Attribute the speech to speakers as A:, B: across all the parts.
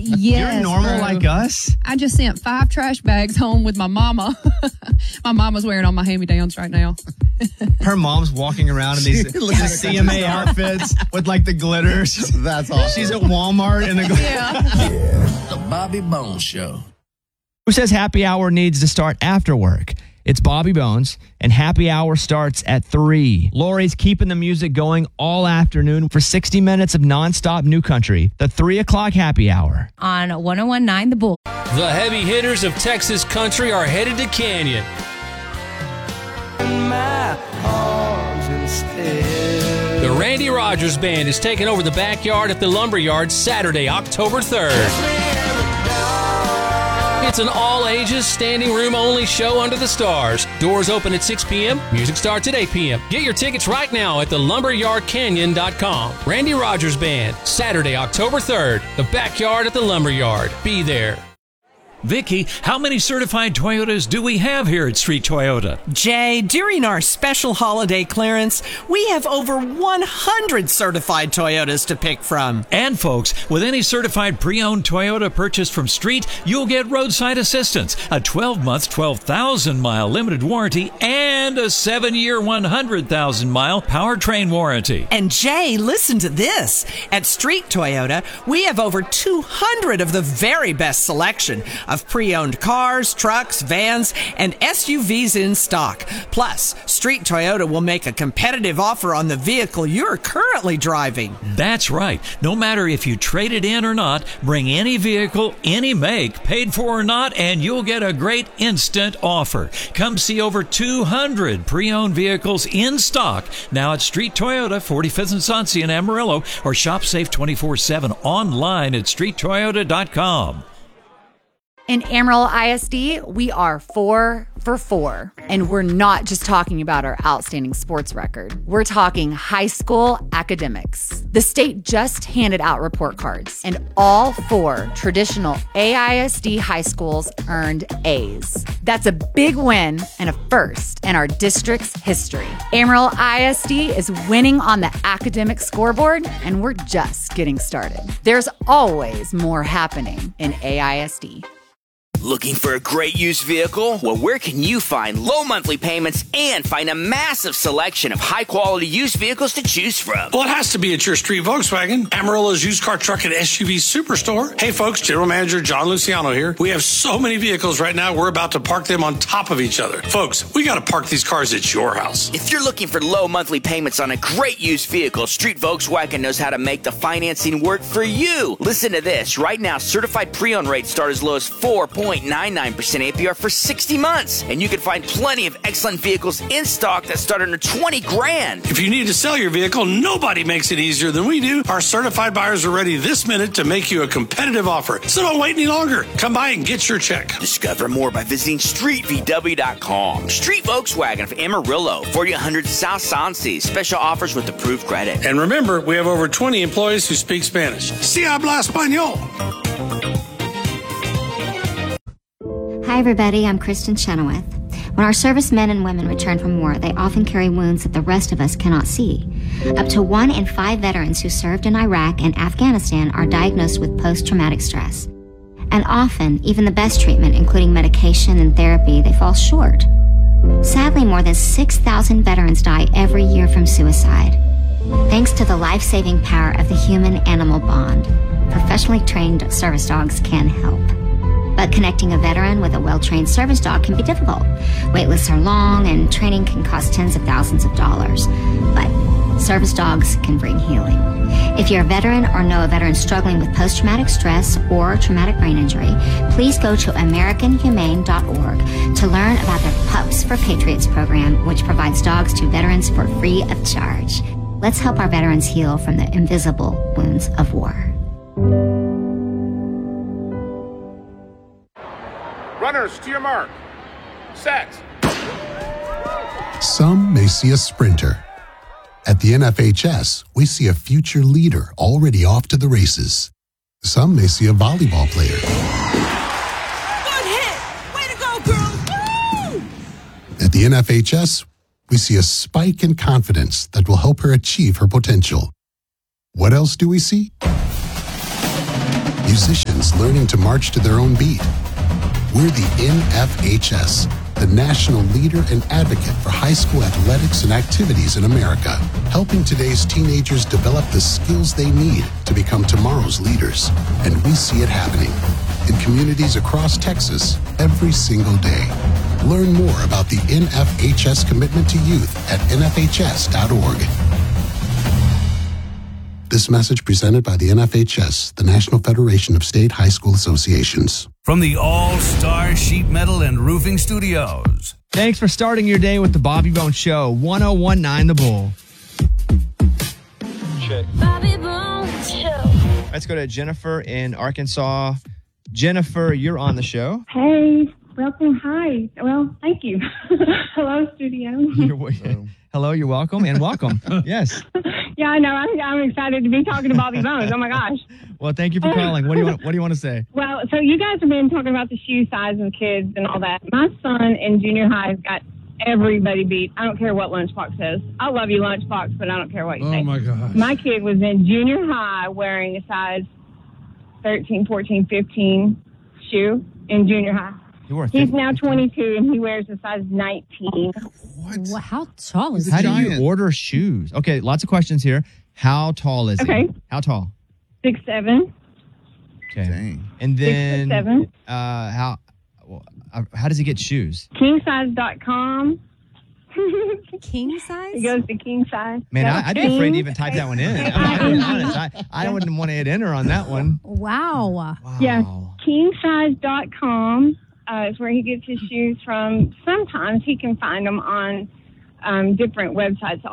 A: Yes,
B: You're normal
A: bro.
B: like us?
A: I just sent 5 trash bags home with my mama. My mama's wearing all my hand-me-downs right now.
B: Her mom's walking around in these CMA outfits with like the glitters.
C: That's awesome.
B: She's at Walmart in the
D: The Bobby Bones Show.
B: Who says happy hour needs to start after work? It's Bobby Bones, and happy hour starts at 3. Lori's keeping the music going all afternoon for 60 minutes of nonstop new country. The 3 o'clock happy hour.
E: On 101.9 The Bull.
F: The heavy hitters of Texas country are headed to Canyon. The Randy Rogers Band is taking over the backyard at the Lumberyard Saturday, October 3rd. It's an all-ages, standing room-only show under the stars. Doors open at 6 p.m. Music starts at 8 p.m. Get your tickets right now at thelumberyardcanyon.com. Randy Rogers Band, Saturday, October 3rd. The backyard at the Lumberyard. Be there.
G: Vicky, how many certified Toyotas do we have here at Street Toyota?
H: Jay, during our special holiday clearance, we have over 100 certified Toyotas to pick from.
G: And folks, with any certified pre-owned Toyota purchased from Street, you'll get roadside assistance, a 12-month, 12,000-mile limited warranty, and a 7-year, 100,000-mile powertrain warranty.
H: And Jay, listen to this. At Street Toyota, we have over 200 of the very best selection of pre-owned cars, trucks, vans, and SUVs in stock. Plus, Street Toyota will make a competitive offer on the vehicle you're currently driving.
G: That's right. No matter if you trade it in or not, bring any vehicle, any make, paid for or not, and you'll get a great instant offer. Come see over 200 pre-owned vehicles in stock now at Street Toyota, 45th and Sonsia in Amarillo, or shop safe 24/7 online at streettoyota.com.
E: In Amarillo ISD, we are 4 for 4. And we're not just talking about our outstanding sports record. We're talking high school academics. The state just handed out report cards, and all 4 traditional AISD high schools earned A's. That's a big win and a first in our district's history. Amarillo ISD is winning on the academic scoreboard, and we're just getting started. There's always more happening in AISD.
I: Looking for a great used vehicle? Well, where can you find low monthly payments and find a massive selection of high-quality used vehicles to choose from?
J: Well, it has to be at your Street Volkswagen, Amarillo's used car, truck, and SUV superstore. Hey, folks, General Manager John Luciano here. We have so many vehicles right now, we're about to park them on top of each other. Folks, we got to park these cars at your house.
I: If you're looking for low monthly payments on a great used vehicle, Street Volkswagen knows how to make the financing work for you. Listen to this. Right now, certified pre-owned rates start as low as 4.99% APR for 60 months. And you can find plenty of excellent vehicles in stock that start under $20,000.
J: If you need to sell your vehicle, nobody makes it easier than we do. Our certified buyers are ready this minute to make you a competitive offer. So don't wait any longer. Come by and get your check.
I: Discover more by visiting StreetVW.com. Street Volkswagen of Amarillo, 4800 South Sonsia. Special offers with approved credit.
J: And remember, we have over 20 employees who speak Spanish. Si habla español.
K: Hi everybody, I'm Kristen Chenoweth. When our servicemen and women return from war, they often carry wounds that the rest of us cannot see. Up to 1 in 5 veterans who served in Iraq and Afghanistan are diagnosed with post-traumatic stress. And often, even the best treatment, including medication and therapy, they fall short. Sadly, more than 6,000 veterans die every year from suicide. Thanks to the life-saving power of the human-animal bond, professionally trained service dogs can help. But connecting a veteran with a well-trained service dog can be difficult. Wait lists are long and training can cost tens of thousands of dollars. But service dogs can bring healing. If you're a veteran or know a veteran struggling with post-traumatic stress or traumatic brain injury, please go to AmericanHumane.org to learn about their Pups for Patriots program, which provides dogs to veterans for free of charge. Let's help our veterans heal from the invisible wounds of war.
L: Runners, to your mark. Set.
M: Some may see a sprinter. At the NFHS, we see a future leader already off to the races. Some may see a volleyball player.
H: Good hit! Way to go, girls! Woo!
M: At the NFHS, we see a spike in confidence that will help her achieve her potential. What else do we see? musicians learning to march to their own beat. We're the NFHS, the national leader and advocate for high school athletics and activities in America, helping today's teenagers develop the skills they need to become tomorrow's leaders. And we see it happening in communities across Texas every single day. Learn more about the NFHS commitment to youth at nfhs.org. This message presented by the NFHS, the National Federation of State High School Associations.
C: From the All-Star Sheet Metal and Roofing Studios.
B: Thanks for starting your day with the Bobby Bones Show, 1019 The Bull.
N: Bobby Bones Show.
B: Let's go to Jennifer in Arkansas. Jennifer, you're on the show.
O: Hey, welcome. Hi. Well, thank you. Hello, studio.
B: Hello, you're welcome, and welcome. Yes.
O: Yeah, I know. I'm excited to be talking to Bobby Bones. Oh my gosh.
B: Well, thank you for calling. What do you want to say?
O: Well, so you guys have been talking about the shoe size of kids and all that. My son in junior high has got everybody beat. I don't care what Lunchbox says. I love you, Lunchbox, but I don't care what you say.
P: Oh my gosh.
O: My kid was in junior high wearing a size 13, 14, 15 shoe in junior high. He's now 22 and he wears a size 19.
A: What? How tall is he?
B: How do you order shoes? Okay, lots of questions here. How tall is he? How tall?
O: 6'7".
B: Okay. Dang. And then
O: 6'7".
B: How does he get shoes?
O: Kingsize.com.
A: King size?
O: He goes to king size.
B: Man, I'd be afraid to even type that one in. I'm being honest. I wouldn't want to hit enter on that one.
A: Wow.
O: Yeah, kingsize.com is where he gets his shoes from. Sometimes he can find them on different websites,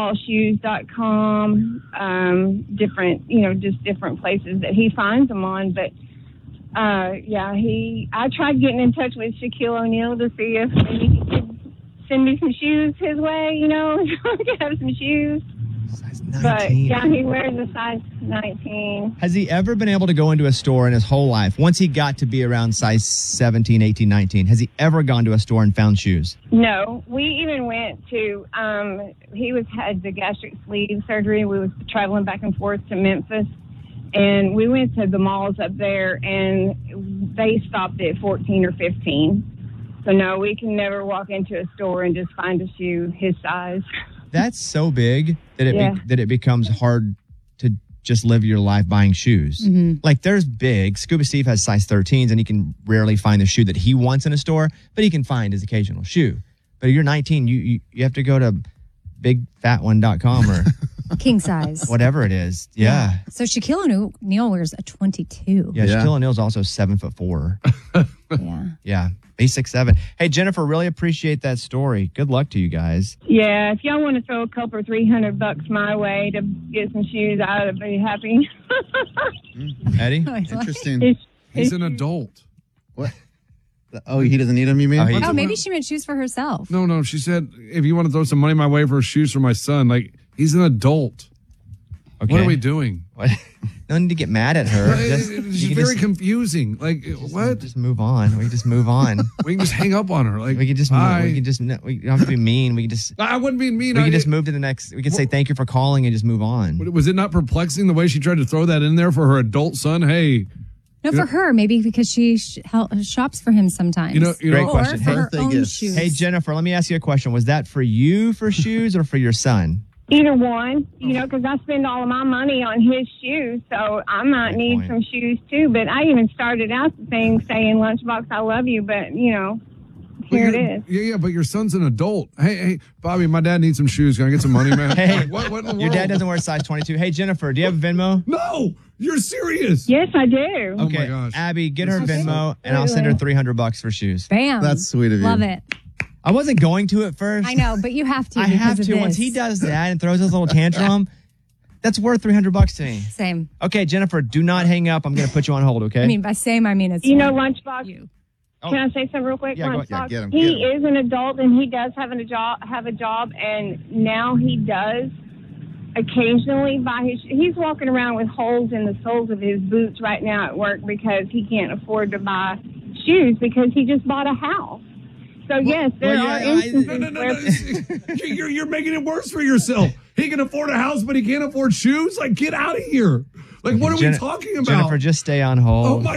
O: oddballshoes.com, different, just different places that he finds them on. But I tried getting in touch with Shaquille O'Neal to see if maybe he could send me some shoes his way, so I could have some shoes.
B: Size 19.
O: But yeah, he wears a size 19.
B: Has he ever been able to go into a store in his whole life? Once he got to be around size 17, 18, 19, has he ever gone to a store and found shoes?
O: No. We even went to, he had the gastric sleeve surgery. We was traveling back and forth to Memphis. And we went to the malls up there, and they stopped at 14 or 15. So, no, we can never walk into a store and just find a shoe his size.
B: That's so big that it becomes hard to just live your life buying shoes.
A: Mm-hmm.
B: Like, there's big. Scuba Steve has size 13s, and he can rarely find the shoe that he wants in a store, but he can find his occasional shoe. But if you're 19, you have to go to bigfatone.com or
A: king size.
B: Whatever it is. Yeah.
A: So Shaquille O'Neal wears a 22.
B: Yeah, Shaquille O'Neal's also 7'4".
A: Yeah.
B: Yeah. He's 6'7". Hey, Jennifer, really appreciate that story. Good luck to you guys.
O: Yeah, if y'all want to throw a couple or $300 my way to get some shoes, I would be happy.
B: Eddie?
P: Interesting. He's an adult.
Q: What? Oh, he doesn't need them, you mean?
A: Oh, maybe she meant shoes for herself.
P: No. She said, if you want to throw some money my way for shoes for my son, he's an adult.
B: Okay.
P: What are we doing?
B: What? No need to get mad at her.
P: It's very confusing. What?
B: Just move on. We can just move on.
P: We can just hang up on her.
B: We can just. We don't have to be mean. We can just.
P: I wouldn't be mean.
B: We can just move to the next. We can say thank you for calling and just move on.
P: Was it not perplexing the way she tried to throw that in there for her adult son? Hey.
A: No, for her, maybe because she shops for him sometimes.
B: Great question.
A: For her own shoes.
B: Hey, Jennifer, let me ask you a question. Was that for you for shoes or for your son?
O: Either one, because I spend all of my money on his shoes, so I might need some shoes too. But I even started out the thing saying, Lunchbox, I love you, but, here it is.
P: Yeah, but your son's an adult. Hey, Bobby, my dad needs some shoes. Can I get some money, man?
B: Hey,
P: what in the world?
B: Your dad doesn't wear size 22. Hey, Jennifer, do you have Venmo?
P: No, you're serious.
O: Yes, I do.
B: Okay,
P: oh my gosh.
B: Abby, get her Venmo, and I'll send her $300 for shoes.
A: Bam.
Q: That's sweet of you.
A: Love it.
B: I wasn't going to at first.
A: I know, but you have to.
B: I have to. Once he does that and throws his little tantrum, that's worth $300 to me.
A: Same.
B: Okay, Jennifer, do not hang up. I'm going to put you on hold, okay?
A: I mean, by same, I mean it's
O: Lunchbox.
B: Oh.
O: Can I say something real quick?
B: Yeah,
O: Lunchbox?
Q: get him.
O: He is an adult and he does have a job, and now he does occasionally buy he's walking around with holes in the soles of his boots right now at work because he can't afford to buy shoes because he just bought a house. So, yes, there are instances where...
P: You're making it worse for yourself. He can afford a house, but he can't afford shoes? Get out of here. Like, what are we talking about?
B: Jennifer, just stay on hold.
P: Oh my